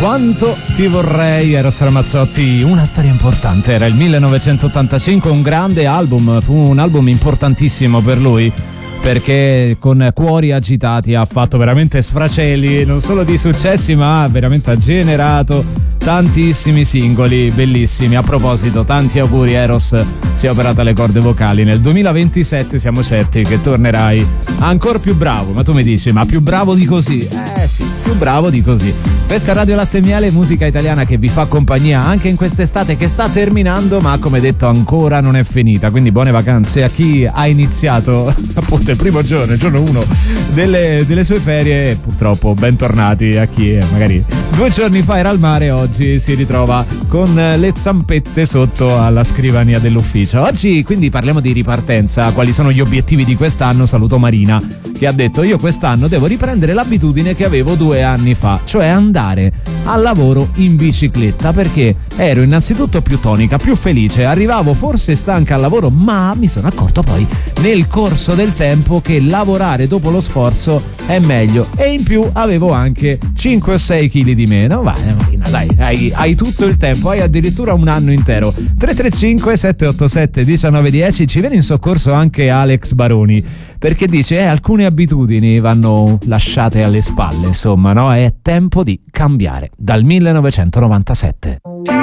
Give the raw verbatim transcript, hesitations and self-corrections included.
Quanto ti vorrei, Eros Ramazzotti, una storia importante. Era il millenovecentottantacinque, un grande album, fu un album importantissimo per lui, perché con Cuori agitati ha fatto veramente sfracelli, non solo di successi, ma veramente ha generato tantissimi singoli bellissimi. A proposito, tanti auguri Eros, si è operata le corde vocali. Nel duemilaventisette siamo certi che tornerai ancora più bravo. Ma tu mi dici, ma più bravo di così? Eh sì, più bravo di così. Questa è Radio Latte e Miele, musica italiana che vi fa compagnia anche in quest'estate che sta terminando, ma come detto ancora non è finita. Quindi buone vacanze a chi ha iniziato appunto il primo giorno, il giorno uno delle, delle sue ferie, e purtroppo bentornati a chi magari due giorni fa era al mare, oggi si ritrova con le zampette sotto alla scrivania dell'ufficio. Oggi quindi parliamo di ripartenza, quali sono gli obiettivi di quest'anno. Saluto Marina che ha detto: io quest'anno devo riprendere l'abitudine che avevo due anni fa, cioè andare al lavoro in bicicletta, perché ero innanzitutto più tonica, più felice, arrivavo forse stanca al lavoro, ma mi sono accorto poi nel corso del tempo che lavorare dopo lo sforzo è meglio, e in più avevo anche cinque o sei chili di meno. Vai Marina, dai, hai, hai tutto il tempo, hai addirittura un anno intero. Tre tre cinque sette otto sette uno nove uno zero. Ci viene in soccorso anche Alex Baroni, perché dice eh, alcune abitudini vanno lasciate alle spalle, insomma, no? È tempo di cambiare. Dal millenovecentonovantasette.